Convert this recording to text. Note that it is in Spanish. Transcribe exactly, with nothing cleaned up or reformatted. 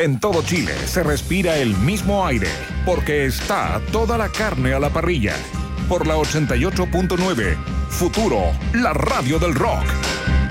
En todo Chile se respira el mismo aire, porque está toda la carne a la parrilla. Por la ochenta y ocho punto nueve, Futuro, la radio del rock.